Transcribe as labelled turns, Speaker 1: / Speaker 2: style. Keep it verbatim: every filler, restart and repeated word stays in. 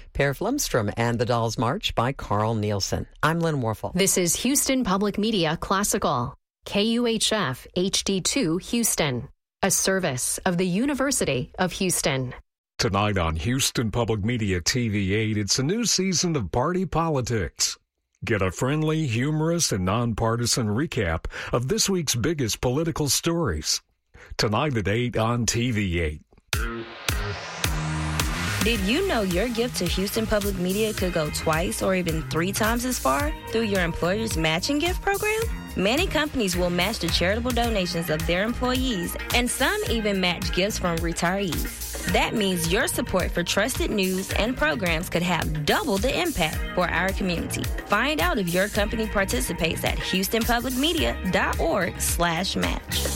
Speaker 1: Per Flumstrom and the Dolls March by Carl Nielsen. I'm Lynn Warfel.
Speaker 2: This is Houston Public Media Classical, K U H F H D two Houston, a service of the University of Houston.
Speaker 3: Tonight on Houston Public Media T V eight, it's a new season of Party Politics. Get a friendly, humorous, and nonpartisan recap of this week's biggest political stories. Tonight at eight on T V eight.
Speaker 4: Did you know your gift to Houston Public Media could go twice or even three times as far through your employer's matching gift program? Many companies will match the charitable donations of their employees, and some even match gifts from retirees. That means your support for trusted news and programs could have double the impact for our community. Find out if your company participates at houston public media dot org slash match.